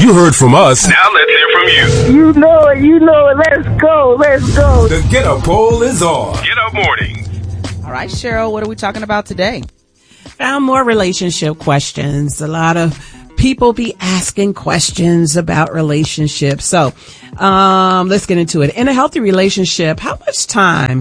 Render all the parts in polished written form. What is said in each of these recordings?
You heard from us. Now let's hear from you. You know it. Let's go. The Get Up Poll is on. Get Up Morning. All right, Cheryl, what are we talking about today? Found more relationship questions. A lot of people be asking questions about relationships. So, let's get into it. In a healthy relationship, how much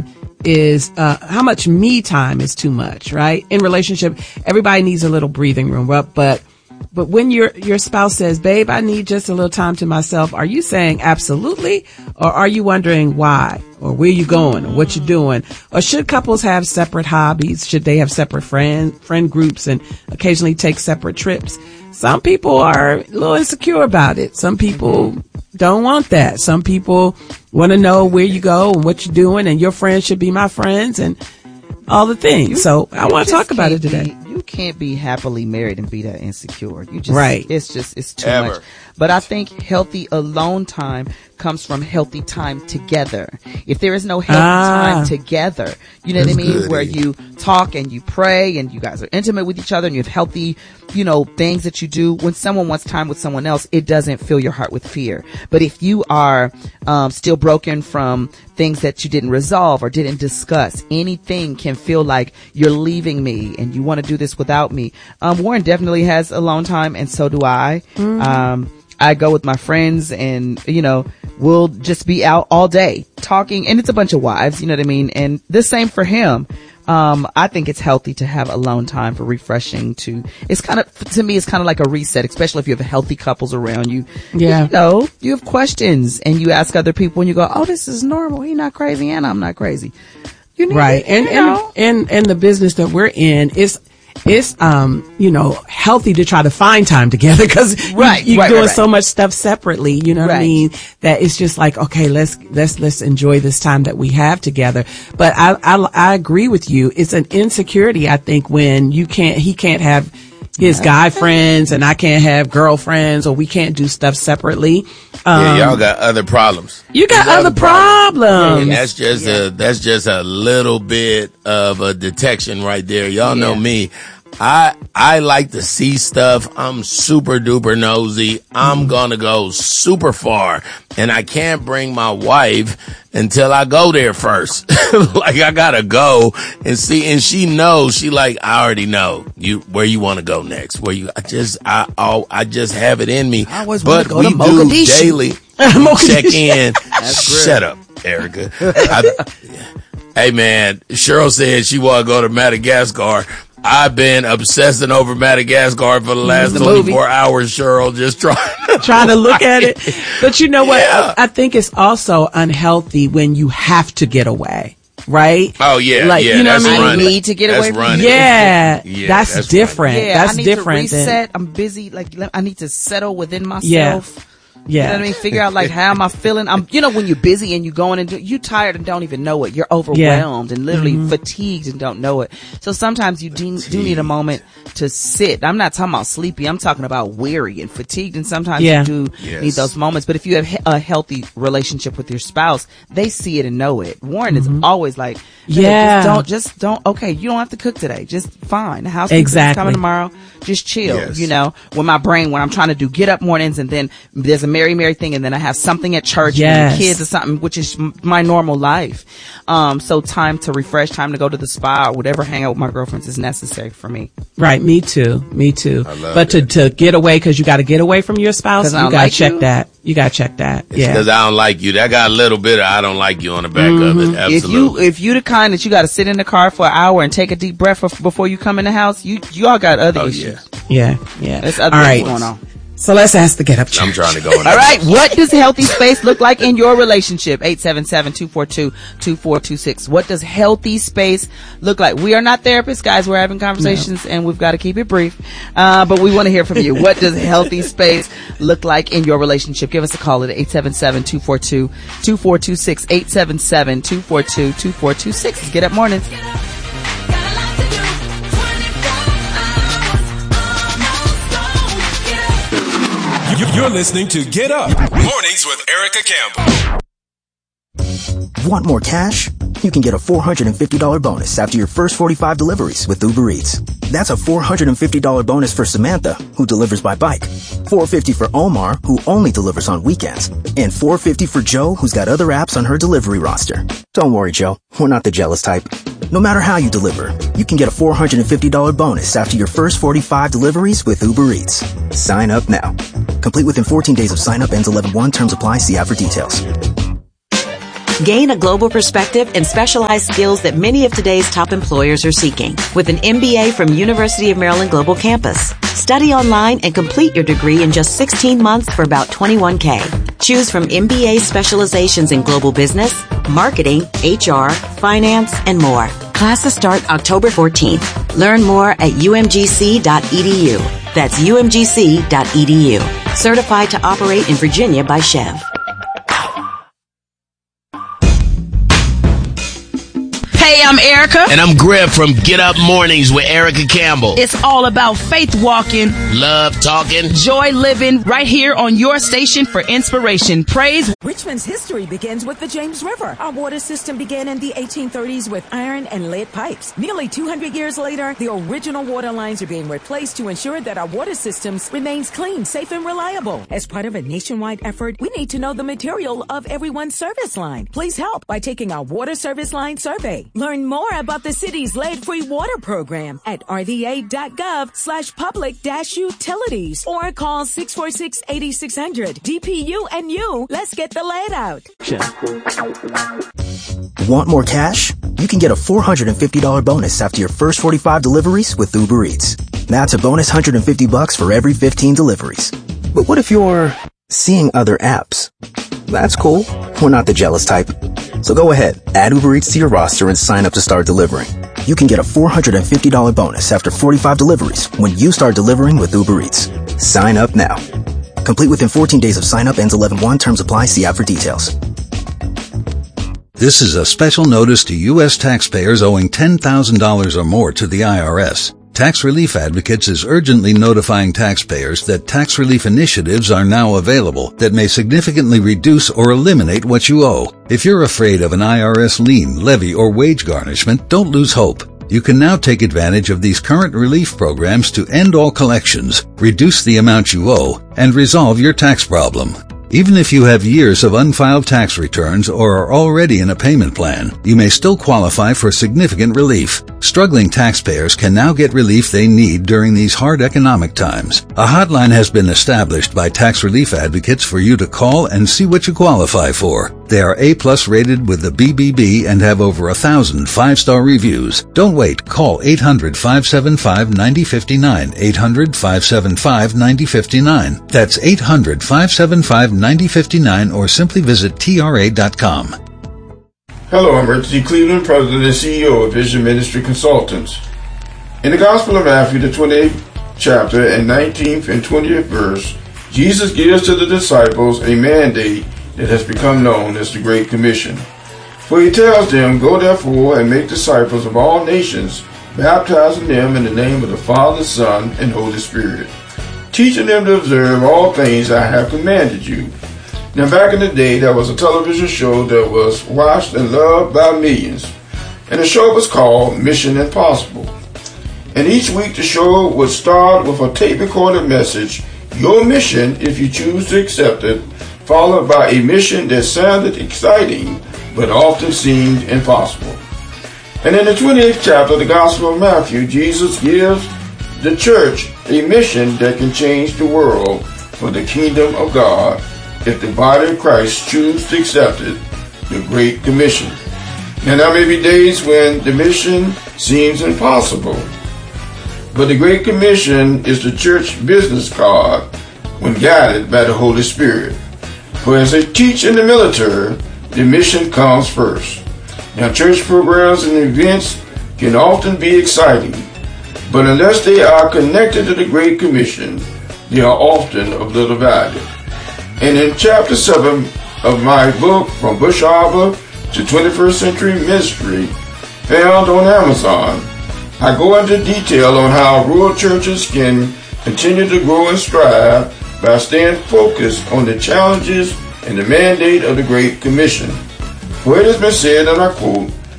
me time is too much, right? In relationship, everybody needs a little breathing room, but when your spouse says, babe, I need just a little time to myself, are you saying absolutely? Or are you wondering why? Or where you going? Or what you doing? Or should couples have separate hobbies? Should they have separate friend groups and occasionally take separate trips? Some people are a little insecure about it. Some people don't want that. Some people want to know where you go and what you're doing, and your friends should be my friends and all the things. So I want to talk about it today. You can't be happily married and be that insecure. Right. It's too much. But I think healthy alone time comes from healthy time together. If there is no healthy time together, you know what I mean? Good. Where you talk and you pray and you guys are intimate with each other and you have healthy, things that you do. When someone wants time with someone else, it doesn't fill your heart with fear. But if you are still broken from things that you didn't resolve or didn't discuss, anything can feel like you're leaving me and you want to do this without me. Warren definitely has alone time, and so do I. I go with my friends and, we'll just be out all day talking, and it's a bunch of wives, you know what I mean? And the same for him. I think it's healthy to have alone time for refreshing to me, it's kind of like a reset, especially if you have healthy couples around you. Yeah. You have questions and you ask other people and you go, oh, this is normal. He's not crazy and I'm not crazy. Right. And the business that we're in is, healthy to try to find time together because you're doing so much stuff separately, you know what I mean? That it's just like, okay, let's enjoy this time that we have together. But I agree with you. It's an insecurity, I think, when he can't have his guy friends and I can't have girlfriends, or we can't do stuff separately. Y'all got other problems. You got other problems. Yeah, that's just a little bit of a detection right there. Y'all know me. I like to see stuff. I'm super duper nosy. I'm gonna go super far, and I can't bring my wife until I go there first. Like, I gotta go and see, and she knows, I already know where you want to go next. I just have it in me. But we do daily check in. Shut up, Erica. Hey man, Cheryl said she want to go to Madagascar. I've been obsessing over Madagascar for the last 24 hours, Cheryl, just trying to look at it. But you know what? Yeah. I think it's also unhealthy when you have to get away. Right? Oh yeah, you know what I mean? I need to get away from it. That's different. Yeah, that's I need different. To reset. I'm busy. I need to settle within myself. Yeah. You know what I mean? Figure out how am I feeling? When you're busy and you're going and you tired and don't even know it. You're overwhelmed and literally fatigued and don't know it. So sometimes you do need a moment to sit. I'm not talking about sleepy. I'm talking about weary and fatigued. And sometimes you do need those moments. But if you have a healthy relationship with your spouse, they see it and know it. Warren is always like, hey, just don't, okay, you don't have to cook today. Just fine. The house is coming tomorrow. Just chill. Yes. When I'm trying to do get up mornings and then there's a Mary thing and then I have something at church and the kids or something, which is my normal life. So time to refresh, time to go to the spa or whatever, hang out with my girlfriends is necessary for me. Right. Me too. But to get away, because you got to get away from your spouse, you got to check that. You got to check that. It's because I don't like you. That got a little bit of I don't like you on the back of it. Absolutely. If you the kind that you got to sit in the car for an hour and take a deep breath before you come in the house, you all got other issues. Yeah. There's other things going on. So let's ask the Get Up Church. I'm trying to go. All right. What does healthy space look like in your relationship? 877-242-2426. What does healthy space look like? We are not therapists, guys. We're having conversations and we've got to keep it brief. But we want to hear from you. What does healthy space look like in your relationship? Give us a call at 877-242-2426. 877-242-2426. It's Get Up Mornings. You're listening to Get Up Mornings with Erica Campbell. Want more cash? you can get a $450 bonus after your first 45 deliveries with Uber Eats. That's a $450 bonus for Samantha, who delivers by bike, $450 for Omar, who only delivers on weekends, and $450 for Joe, who's got other apps on her delivery roster. Don't worry, Joe. We're not the jealous type. No matter how you deliver, you can get a $450 bonus after your first 45 deliveries with Uber Eats. Sign up now. Complete within 14 days of sign up. Ends 11/1. Terms apply. See app for details. Gain a global perspective and specialized skills that many of today's top employers are seeking with an MBA from University of Maryland Global Campus. Study online and complete your degree in just 16 months for about $21K. Choose from MBA specializations in global business, marketing, HR, finance, and more. Classes start October 14th. Learn more at umgc.edu. That's umgc.edu. Certified to operate in Virginia by Chev. Hey, I'm Erica. And I'm Griff from Get Up Mornings with Erica Campbell. It's all about faith walking, love talking, joy living, right here on your station for inspiration. Praise. Richmond's history begins with the James River. Our water system began in the 1830s with iron and lead pipes. Nearly 200 years later, the original water lines are being replaced to ensure that our water systems remains clean, safe, and reliable. As part of a nationwide effort, we need to know the material of everyone's service line. Please help by taking our water service line survey. Learn more about the city's lead-free water program at rva.gov/public-utilities or call 646-8600. DPU and you, let's get the lead out. Want more cash? You can get a $450 bonus after your first 45 deliveries with Uber Eats. That's a bonus $150 for every 15 deliveries. But what if you're seeing other apps? That's cool. We're not the jealous type. So go ahead, add Uber Eats to your roster and sign up to start delivering. You can get a $450 bonus after 45 deliveries when you start delivering with Uber Eats. Sign up now. Complete within 14 days of sign up. Ends 11/1. Terms apply. See app for details. This is a special notice to U.S. taxpayers owing $10,000 or more to the IRS. Tax Relief Advocates is urgently notifying taxpayers that tax relief initiatives are now available that may significantly reduce or eliminate what you owe. If you're afraid of an IRS lien, levy, or wage garnishment, don't lose hope. You can now take advantage of these current relief programs to end all collections, reduce the amount you owe, and resolve your tax problem. Even if you have years of unfiled tax returns or are already in a payment plan, you may still qualify for significant relief. Struggling taxpayers can now get relief they need during these hard economic times. A hotline has been established by Tax Relief Advocates for you to call and see what you qualify for. They are A+ rated with the BBB and have over 1,000 5-star reviews. Don't wait. Call 800-575-9059. 800-575-9059. That's 800-575-9059 or simply visit TRA.com. Hello, I'm Richard Cleveland, President and CEO of Vision Ministry Consultants. In the Gospel of Matthew, the 28th chapter and 19th and 20th verse, Jesus gives to the disciples a mandate that has become known as the Great Commission. For he tells them, "Go therefore and make disciples of all nations, baptizing them in the name of the Father, Son, and Holy Spirit, teaching them to observe all things I have commanded you." Now back in the day, there was a television show that was watched and loved by millions. And the show was called Mission Impossible. And each week the show would start with a tape-recorded message, your mission if you choose to accept it, followed by a mission that sounded exciting but often seemed impossible. And in the 28th chapter of the Gospel of Matthew, Jesus gives the church a mission that can change the world for the kingdom of God if the body of Christ choose to accept it, the Great Commission. And there may be days when the mission seems impossible, but the Great Commission is the church business card when guided by the Holy Spirit. For as they teach in the military, the mission comes first. Now, church programs and events can often be exciting, but unless they are connected to the Great Commission, they are often of little value. And in chapter 7 of my book, From Bush Harbor to 21st Century Ministry, found on Amazon, I go into detail on how rural churches can continue to grow and strive by staying focused on the challenges and the mandate of the Great Commission. For it has been said, and I quote,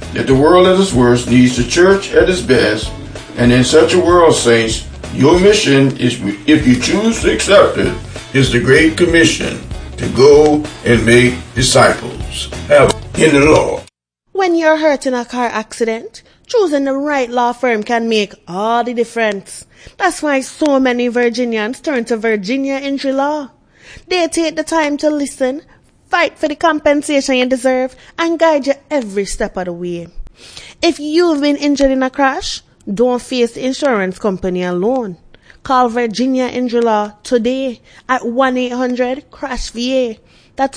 that the world at its worst needs the church at its best, and in such a world, saints, your mission is, if you choose to accept it, is the Great Commission to go and make disciples. Have in the Lord. When you're hurt in a car accident, choosing the right law firm can make all the difference. That's why so many Virginians turn to Virginia Injury Law. They take the time to listen, fight for the compensation you deserve, and guide you every step of the way. If you've been injured in a crash, don't face the insurance company alone. Call Virginia Injury Law today at 1-800-CRASH-VA. That's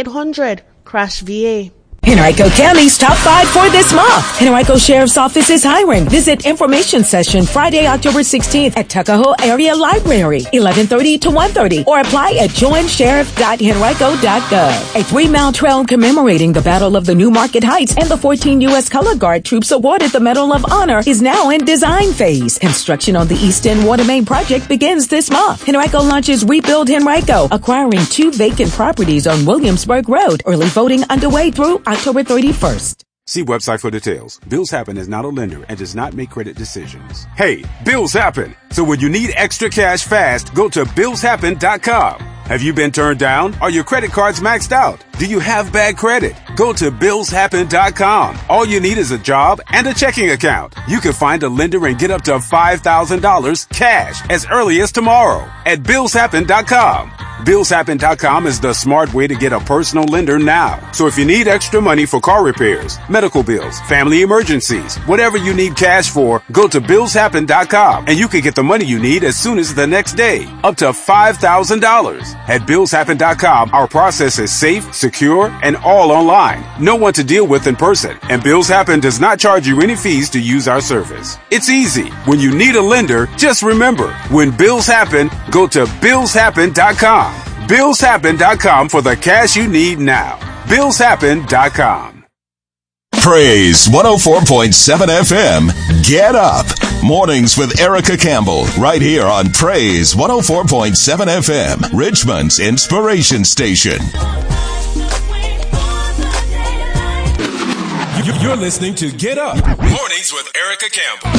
1-800-CRASH-VA. Henrico County's top 5 for this month. Henrico Sheriff's Office is hiring. Visit information session Friday, October 16th at Tuckahoe Area Library, 11:30 to 1:30, or apply at joinsheriff.henrico.gov. A 3-mile trail commemorating the Battle of the New Market Heights and the 14 U.S. Color Guard troops awarded the Medal of Honor is now in design phase. Construction on the East End Water Main project begins this month. Henrico launches Rebuild Henrico, acquiring 2 vacant properties on Williamsburg Road. Early voting underway through October 31st. See website for details. Bills Happen is not a lender and does not make credit decisions. Hey, bills happen. So when you need extra cash fast, go to billshappen.com. Have you been turned down? Are your credit cards maxed out? Do you have bad credit? Go to billshappen.com. All you need is a job and a checking account. You can find a lender and get up to $5,000 cash as early as tomorrow at billshappen.com. Billshappen.com is the smart way to get a personal lender now. So if you need extra money for car repairs, medical bills, family emergencies, whatever you need cash for, go to billshappen.com and you can get the money you need as soon as the next day, up to $5,000. At billshappen.com, our process is safe, secure, and all online. No one to deal with in person, and Bills Happen does not charge you any fees to use our service. It's easy. When you need a lender, just remember, when bills happen, go to billshappen.com. billshappen.com for the cash you need now. billshappen.com. Praise 104.7 FM. Get up. Mornings with Erica Campbell. Right here on Praise 104.7 FM. Richmond's inspiration station. You're listening to Get Up. Mornings with Erica Campbell.